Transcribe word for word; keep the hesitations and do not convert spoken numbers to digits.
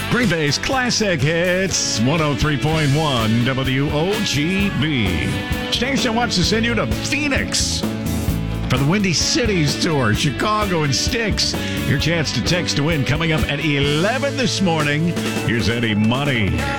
Green Bay's Classic Hits, one oh three point one W O G B. Station wants to send you to Phoenix for the Windy Cities Tour, Chicago and Styx. Your chance to text to win coming up at eleven this morning. Here's Eddie Money.